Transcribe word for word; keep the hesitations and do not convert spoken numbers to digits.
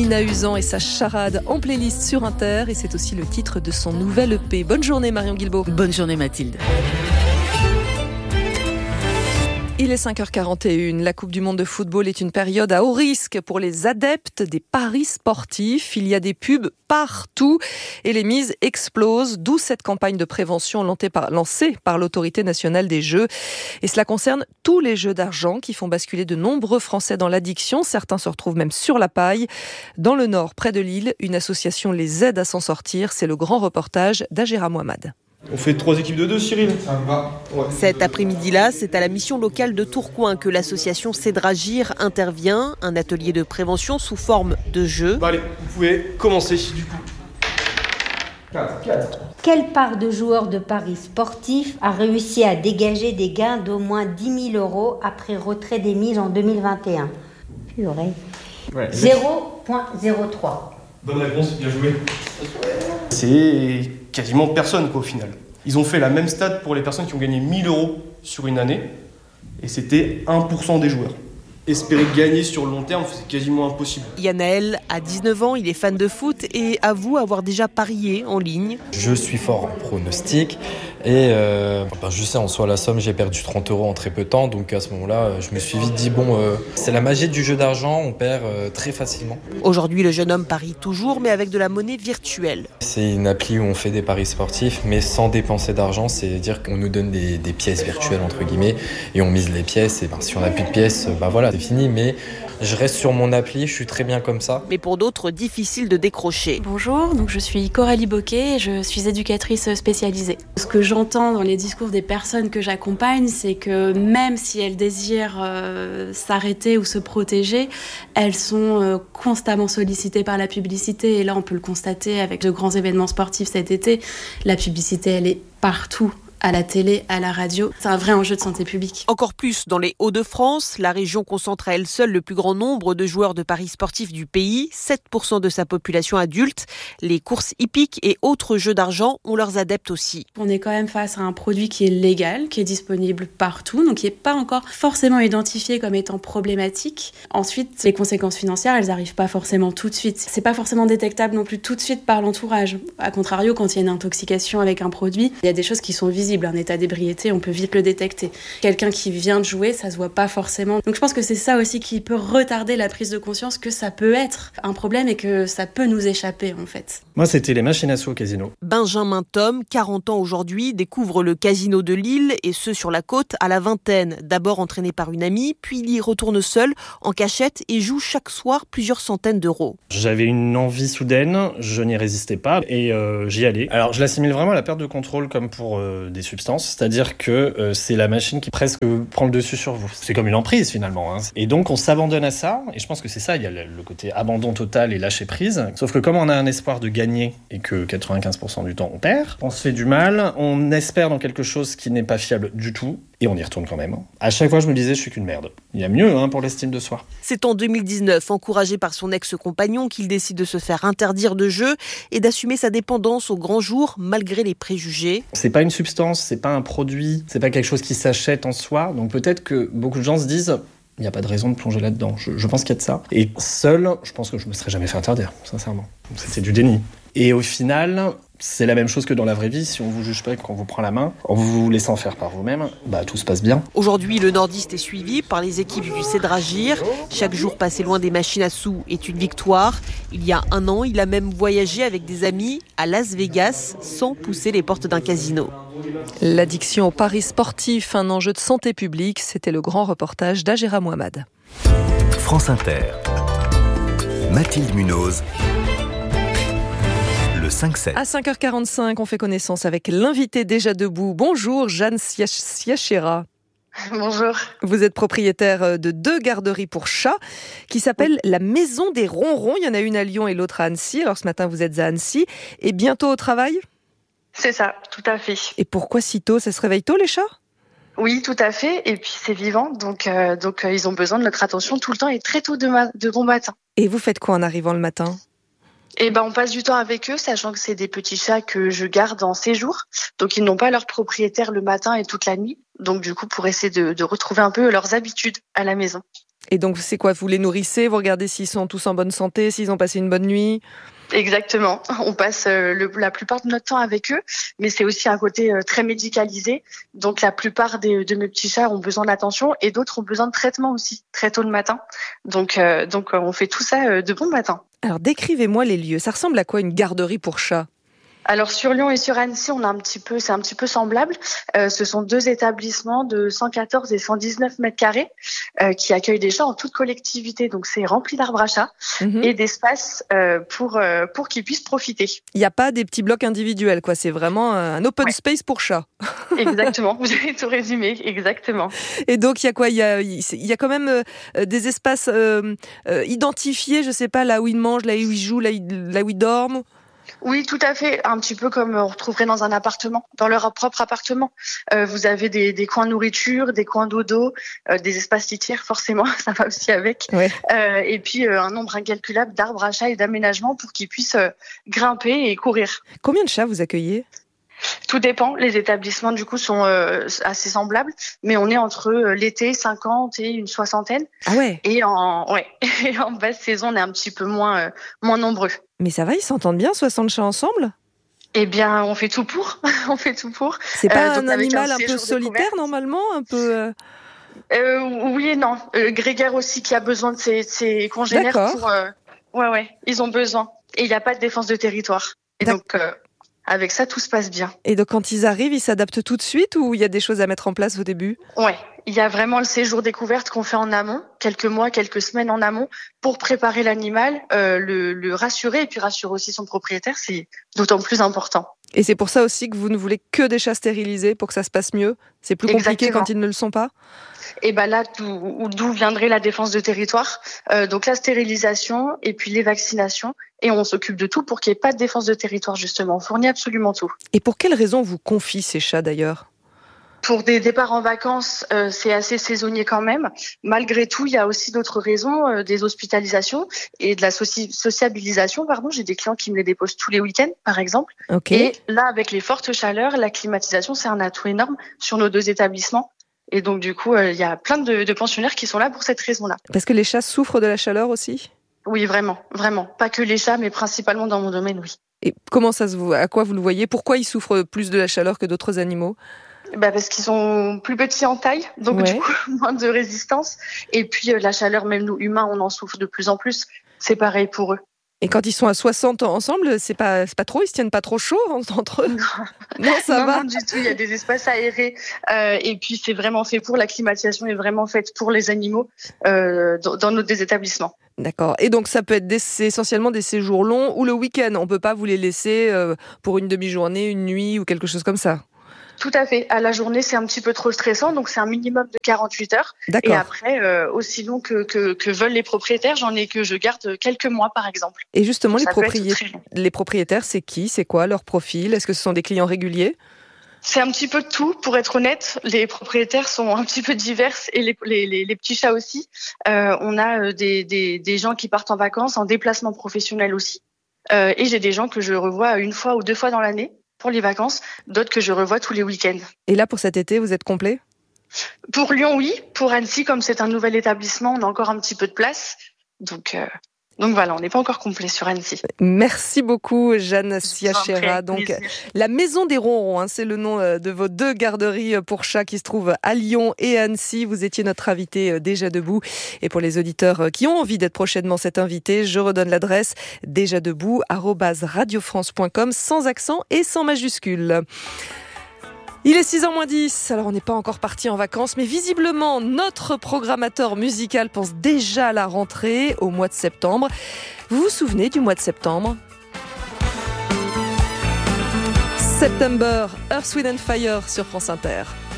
Nina Usan et sa charade en playlist sur Inter, et c'est aussi le titre de son nouvel E P. Bonne journée Marion Guilbault. Bonne journée Mathilde. Il est cinq heures quarante et une. La Coupe du Monde de football est une période à haut risque pour les adeptes des paris sportifs. Il y a des pubs partout et les mises explosent, d'où cette campagne de prévention lancée par, lancée par l'Autorité nationale des jeux. Et cela concerne tous les jeux d'argent qui font basculer de nombreux Français dans l'addiction. Certains se retrouvent même sur la paille. Dans le Nord, près de Lille, une association les aide à s'en sortir. C'est le grand reportage d'Agera Mohamed. On fait trois équipes de deux, Cyril. Ça me va. Ouais. Cet après-midi-là, c'est à la mission locale de Tourcoing que l'association Cédragir intervient. Un atelier de prévention sous forme de jeu. Bah allez, vous pouvez commencer du coup. quatre, quatre. Quelle part de joueurs de paris sportifs a réussi à dégager des gains d'au moins dix mille euros après retrait des mises en deux mille vingt et un? Purée. Ouais, zéro virgule zéro trois. Bonne réponse, bien joué. C'est quasiment personne quoi au final. Ils ont fait la même stat pour les personnes qui ont gagné mille euros sur une année et c'était un pour cent des joueurs. Espérer gagner sur le long terme, c'est quasiment impossible. Yanaël a dix-neuf ans, il est fan de foot et avoue avoir déjà parié en ligne. Je suis fort en pronostic et euh, ben je sais en soi la somme, j'ai perdu trente euros en très peu de temps, donc à ce moment-là, je me suis vite dit bon, euh, c'est la magie du jeu d'argent, on perd euh, très facilement. Aujourd'hui, le jeune homme parie toujours, mais avec de la monnaie virtuelle. C'est une appli où on fait des paris sportifs, mais sans dépenser d'argent, c'est-à-dire qu'on nous donne des, des pièces virtuelles entre guillemets et on mise les pièces et ben, si on n'a plus de pièces, ben voilà. Fini, mais je reste sur mon appli, je suis très bien comme ça. Mais pour d'autres, difficile de décrocher. Bonjour, donc je suis Coralie Boquet et je suis éducatrice spécialisée. Ce que j'entends dans les discours des personnes que j'accompagne, c'est que même si elles désirent euh, s'arrêter ou se protéger, elles sont euh, constamment sollicitées par la publicité. Et là, on peut le constater avec de grands événements sportifs cet été. La publicité, elle est partout. À la télé, à la radio. C'est un vrai enjeu de santé publique. Encore plus dans les Hauts-de-France, la région concentre à elle seule le plus grand nombre de joueurs de paris sportifs du pays, sept pour cent de sa population adulte. Les courses hippiques et autres jeux d'argent ont leurs adeptes aussi. On est quand même face à un produit qui est légal, qui est disponible partout, donc qui n'est pas encore forcément identifié comme étant problématique. Ensuite, les conséquences financières, elles n'arrivent pas forcément tout de suite. C'est pas forcément détectable non plus tout de suite par l'entourage. A contrario, quand il y a une intoxication avec un produit, il y a des choses qui sont visibles. Un état d'ébriété, on peut vite le détecter. Quelqu'un qui vient de jouer, ça se voit pas forcément. Donc je pense que c'est ça aussi qui peut retarder la prise de conscience que ça peut être un problème et que ça peut nous échapper en fait. Moi, c'était les machines à sous au casino. Benjamin Tom, quarante ans aujourd'hui, découvre le casino de Lille et ce sur la côte à la vingtaine. D'abord entraîné par une amie, puis il y retourne seul, en cachette et joue chaque soir plusieurs centaines d'euros. J'avais une envie soudaine, je n'y résistais pas et euh, j'y allais. Alors je l'assimile vraiment à la perte de contrôle comme pour euh, des substances, c'est-à-dire que euh, c'est la machine qui presque prend le dessus sur vous. C'est comme une emprise finalement. Hein. Et donc on s'abandonne à ça, et je pense que c'est ça, il y a le, le côté abandon total et lâcher prise. Sauf que comme on a un espoir de gagner et que quatre-vingt-quinze pour cent du temps on perd, on se fait du mal, on espère dans quelque chose qui n'est pas fiable du tout, et on y retourne quand même. À chaque fois je me disais je suis qu'une merde. Il y a mieux hein, pour l'estime de soi. C'est en deux mille dix-neuf, encouragé par son ex-compagnon, qu'il décide de se faire interdire de jeu et d'assumer sa dépendance au grand jour malgré les préjugés. C'est pas une substance, c'est pas un produit, c'est pas quelque chose qui s'achète en soi, donc peut-être que beaucoup de gens se disent il n'y a pas de raison de plonger là-dedans. Je, je pense qu'il y a de ça. Et seul, je pense que je me serais jamais fait interdire, sincèrement. C'était du déni. Et au final, c'est la même chose que dans la vraie vie. Si on vous juge pas et qu'on vous prend la main, en vous laissant faire par vous-même, bah tout se passe bien. Aujourd'hui, le nordiste est suivi par les équipes du Cédragir. Chaque jour passé loin des machines à sous est une victoire. Il y a un an, il a même voyagé avec des amis à Las Vegas sans pousser les portes d'un casino. L'addiction aux paris sportifs, un enjeu de santé publique, c'était le grand reportage d'Agera Mohamed. France Inter. Mathilde Munoz. cinq sept. À cinq heures quarante-cinq, on fait connaissance avec l'invité déjà debout. Bonjour, Jeanne Siachera. Bonjour. Vous êtes propriétaire de deux garderies pour chats qui s'appellent oui. la Maison des Ronrons. Il y en a une à Lyon et l'autre à Annecy. Alors ce matin, vous êtes à Annecy et bientôt au travail ? C'est ça, tout à fait. Et pourquoi si tôt ? Ça se réveille tôt, les chats ? Oui, tout à fait. Et puis c'est vivant, donc, euh, donc euh, ils ont besoin de notre attention tout le temps et très tôt de, ma- de bon matin. Et vous faites quoi en arrivant le matin ? Eh ben, on passe du temps avec eux, sachant que c'est des petits chats que je garde en séjour. Donc, ils n'ont pas leur propriétaire le matin et toute la nuit. Donc, du coup, pour essayer de, de retrouver un peu leurs habitudes à la maison. Et donc, c'est quoi? Vous les nourrissez, vous regardez s'ils sont tous en bonne santé, s'ils ont passé une bonne nuit? Exactement. On passe euh, le, la plupart de notre temps avec eux, mais c'est aussi un côté euh, très médicalisé. Donc la plupart des, de mes petits chats ont besoin d'attention et d'autres ont besoin de traitement aussi, très tôt le matin. Donc, euh, donc euh, on fait tout ça euh, de bon matin. Alors décrivez-moi les lieux. Ça ressemble à quoi une garderie pour chats? Alors sur Lyon et sur Annecy, on a un petit peu, c'est un petit peu semblable. Euh, ce sont deux établissements de cent quatorze et cent dix-neuf mètres carrés euh, qui accueillent des chats en toute collectivité. Donc c'est rempli d'arbres à chats mmh. et d'espace euh, pour euh, pour qu'ils puissent profiter. Il n'y a pas des petits blocs individuels, quoi. C'est vraiment un open ouais. space pour chats. Exactement. Vous avez tout résumé. Exactement. Et donc il y a quoi? Il y a il y a quand même euh, des espaces euh, euh, identifiés. Je sais pas, là où ils mangent, là où ils jouent, là, là où ils dorment. Oui, tout à fait. Un petit peu comme on retrouverait dans un appartement, dans leur propre appartement. Euh, vous avez des, des coins nourriture, des coins dodo, euh, des espaces litières, forcément, ça va aussi avec. Ouais. Euh, et puis euh, un nombre incalculable d'arbres à chats et d'aménagements pour qu'ils puissent euh, grimper et courir. Combien de chats vous accueillez ? Tout dépend. Les établissements, du coup, sont euh, assez semblables, mais on est entre euh, l'été, cinquante et une soixantaine. Ah ouais. Et en, ouais. Et en basse saison, on est un petit peu moins, euh, moins nombreux. Mais ça va, ils s'entendent bien, soixante chats ensemble ? Eh bien, on fait tout pour. on fait tout pour. C'est pas euh, un animal un, un peu solitaire, normalement, un peu... Euh... Euh, oui et non. Euh, grégaire aussi, qui a besoin de ses, ses congénères. D'accord. Pour, euh... Ouais, ouais, ils ont besoin. Et il n'y a pas de défense de territoire. Et D'accord. donc... Euh... Avec ça, tout se passe bien. Et donc, quand ils arrivent, ils s'adaptent tout de suite ou il y a des choses à mettre en place au début ? Ouais, il y a vraiment le séjour découverte qu'on fait en amont, quelques mois, quelques semaines en amont, pour préparer l'animal, euh, le, le rassurer et puis rassurer aussi son propriétaire. C'est d'autant plus important. Et c'est pour ça aussi que vous ne voulez que des chats stérilisés pour que ça se passe mieux ? C'est plus compliqué Exactement. Quand ils ne le sont pas ? Et ben là, d'où, d'où viendrait la défense de territoire. Euh, donc la stérilisation et puis les vaccinations. Et on s'occupe de tout pour qu'il n'y ait pas de défense de territoire, justement. On fournit absolument tout. Et pour quelles raisons vous confiez ces chats, d'ailleurs ? Pour des départs en vacances, euh, c'est assez saisonnier quand même. Malgré tout, il y a aussi d'autres raisons, euh, des hospitalisations et de la soci- sociabilisation. Pardon, j'ai des clients qui me les déposent tous les week-ends, par exemple. Okay. Et là, avec les fortes chaleurs, la climatisation, c'est un atout énorme sur nos deux établissements. Et donc, du coup, il euh, y a plein de, de pensionnaires qui sont là pour cette raison-là. Parce que les chats souffrent de la chaleur aussi ? Oui, vraiment, vraiment. Pas que les chats, mais principalement dans mon domaine, oui. Et comment ça se voit ? À quoi vous le voyez ? Pourquoi ils souffrent plus de la chaleur que d'autres animaux ? Bah parce qu'ils sont plus petits en taille, donc ouais. du coup moins de résistance. Et puis euh, la chaleur, même nous humains, on en souffre de plus en plus. C'est pareil pour eux. Et quand ils sont à soixante ensemble, c'est pas, c'est pas trop, ils se tiennent pas trop chaud entre eux? Non, non ça non, va. Non, du tout, il y a des espaces aérés. Euh, et puis c'est vraiment fait pour, la climatisation est vraiment faite pour les animaux euh, dans, dans nos des établissements. D'accord. Et donc ça peut être des, essentiellement des séjours longs ou le week-end. On peut pas vous les laisser euh, pour une demi-journée, une nuit ou quelque chose comme ça. Tout à fait. À la journée, c'est un petit peu trop stressant, donc c'est un minimum de quarante-huit heures. D'accord. Et après, euh, aussi long que, que, que veulent les propriétaires, j'en ai que je garde quelques mois, par exemple. Et justement, les, propriétaires, les propriétaires, c'est qui ? C'est quoi leur profil ? Est-ce que ce sont des clients réguliers ? C'est un petit peu de tout. Pour être honnête, les propriétaires sont un petit peu divers et les, les, les, les petits chats aussi. Euh, on a des, des, des gens qui partent en vacances, en déplacement professionnel aussi. Euh, et j'ai des gens que je revois une fois ou deux fois dans l'année pour les vacances, d'autres que je revois tous les week-ends. Et là, pour cet été, vous êtes complet ? Pour Lyon, oui. Pour Annecy, comme c'est un nouvel établissement, on a encore un petit peu de place. Donc, euh, donc voilà, on n'est pas encore complet sur Annecy. Merci beaucoup, Jeanne Siachera. Donc, plaisir. La Maison des Ronrons, hein, c'est le nom de vos deux garderies pour chats qui se trouvent à Lyon et à Annecy. Vous étiez notre invité déjà debout. Et pour les auditeurs qui ont envie d'être prochainement cet invité, je redonne l'adresse déjà debout arobase radio france point com sans accent et sans majuscule. Il est six heures moins dix, alors on n'est pas encore parti en vacances, mais visiblement notre programmateur musical pense déjà à la rentrée au mois de septembre. Vous vous souvenez du mois de septembre ? September, Earth, Wind and Fire sur France Inter.